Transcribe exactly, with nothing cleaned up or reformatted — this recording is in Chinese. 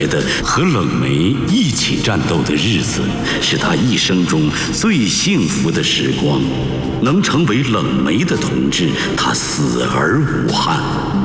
的和冷梅一起战斗的日子，是他一生中最幸福的时光。能成为冷梅的同志，他死而无憾。